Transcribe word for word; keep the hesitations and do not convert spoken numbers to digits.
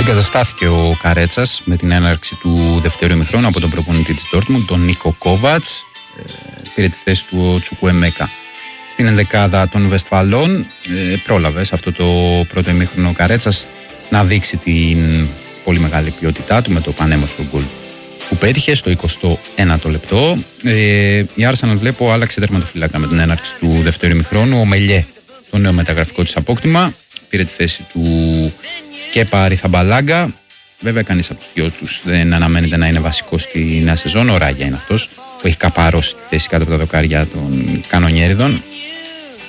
Αντικαταστάθηκε ο Καρέτσας με την έναρξη του δευτέρου ημιχρόνου από τον προπονητή της Ντόρτμουντ, τον Νίκο Κόβατς. Ε, πήρε τη θέση του ο Τσουκουεμέκα. Στην ενδεκάδα των Βεσφαλών ε, πρόλαβε σε αυτό το πρώτο ημίχρονο ο Καρέτσας να δείξει την πολύ μεγάλη ποιότητά του με το πανέμορφο γκολ που πέτυχε στο εικοστό ένατο λεπτό. Ε, η Arsenal, βλέπω, άλλαξε τερματοφύλακα με την έναρξη του δευτέρου ημιχρόνου. Ο Μελιέ, το νέο μεταγραφικό της απόκτημα, πήρε τη θέση του Κέπα Αριθαμπαλάγκα. Βέβαια, κανείς από τους δυο τους δεν αναμένεται να είναι βασικός στη νέα σεζόν. Ο Ράγια είναι αυτός που έχει καπαρώσει τη θέση κάτω από τα δοκάρια των κανονιέριδων.